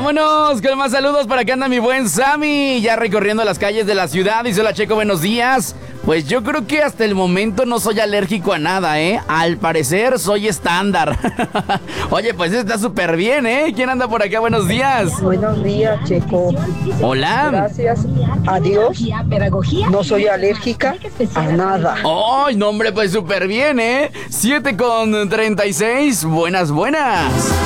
Vámonos con más saludos. Para que anda mi buen Sammy, ya recorriendo las calles de la ciudad. Dice: hola, Checo, buenos días. Pues yo creo que hasta el momento no soy alérgico a nada, ¿eh? Al parecer soy estándar. Oye, pues está súper bien, ¿eh? ¿Quién anda por acá? Buenos días. Buenos días, Checo. Hola. Gracias a Dios, no soy alérgica a nada. ¡Ay, no, hombre! Pues súper bien, ¿eh? 7:36. Buenas.